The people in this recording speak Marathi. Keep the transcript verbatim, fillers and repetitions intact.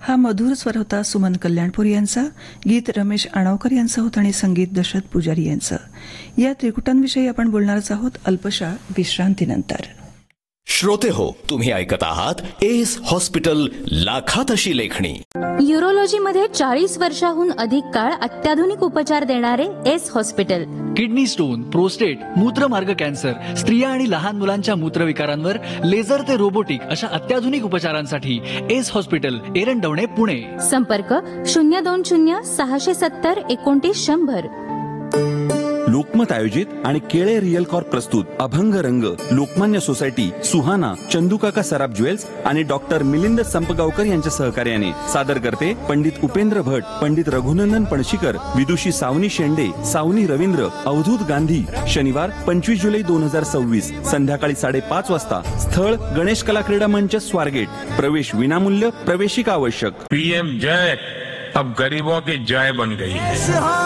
हा मधुर स्वर होता सुमन कल्याणपूर यांचा. गीत रमेश आणावकर यांचं होतं आणि संगीत दशरथ पुजारी यांचं. या त्रिकुटांविषयी आपण बोलणारच आहोत अल्पशा विश्रांतीनंतर. श्रोते हो, तुम्ही ऐकत आहात एस हॉस्पिटल, लाखात अशी लेखणी. यूरोलॉजी मध्ये चाळीस वर्षाहून अधिक काळ अत्याधुनिक उपचार देणारे S hospital. Kidney stone, prostate, मूत्रमार्ग cancer, स्त्रिया आणि लहान मुलांच्या मूत्रविकारांवर लेझर ते रोबोटिक अशा अत्याधुनिक उपचारांसाठी एस हॉस्पिटल, एरंडवणे, पुणे. संपर्क शून्य दोन शून्य सहाशे सत्तर एकोणतीस शंभर. लोकमत आयोजित आणि केळे रिअल कॉर्प प्रस्तुत अभंग रंग, लोकमान्य सोसायटी, सुहाना, चंदूकाका सराफ ज्वेल्स आणि डॉक्टर मिलिंद संपगावकर यांच्या सहकार्याने सादर करते पंडित उपेंद्र भट, पंडित रघुनंदन पणशीकर, विदुषी सावनी शेंडे, सावनी रवींद्र, अवधूत गांधी. शनिवार पंचवीस जुलै दोन हजार सव्वीस संध्याकाळी साडेपाच वाजता. स्थळ गणेश कला क्रीडा मंच, स्वारगेट. प्रवेश विनामूल्य, प्रवेशिका आवश्यक. पीएम जय अब गरीबों की जय बन गई है.